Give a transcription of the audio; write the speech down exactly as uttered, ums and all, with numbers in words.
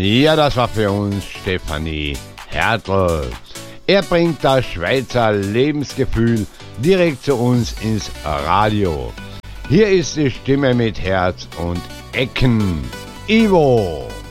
Ja, das war für uns Stefanie Hertel. Er bringt das Schweizer Lebensgefühl direkt zu uns ins Radio. Hier ist die Stimme mit Herz und Ecken. Ivo.